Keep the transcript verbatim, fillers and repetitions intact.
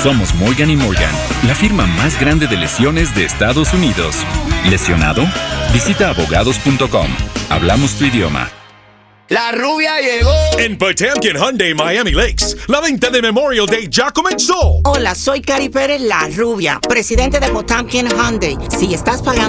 Somos Morgan y Morgan, la firma más grande de lesiones de Estados Unidos. ¿Lesionado? Visita abogados punto com. Hablamos tu idioma. La rubia llegó. En Potemkin Hyundai Miami Lakes, la venta de Memorial Day ya comenzó. Hola, soy Cari Pérez, la rubia, presidente de Potemkin Hyundai. Si estás pagando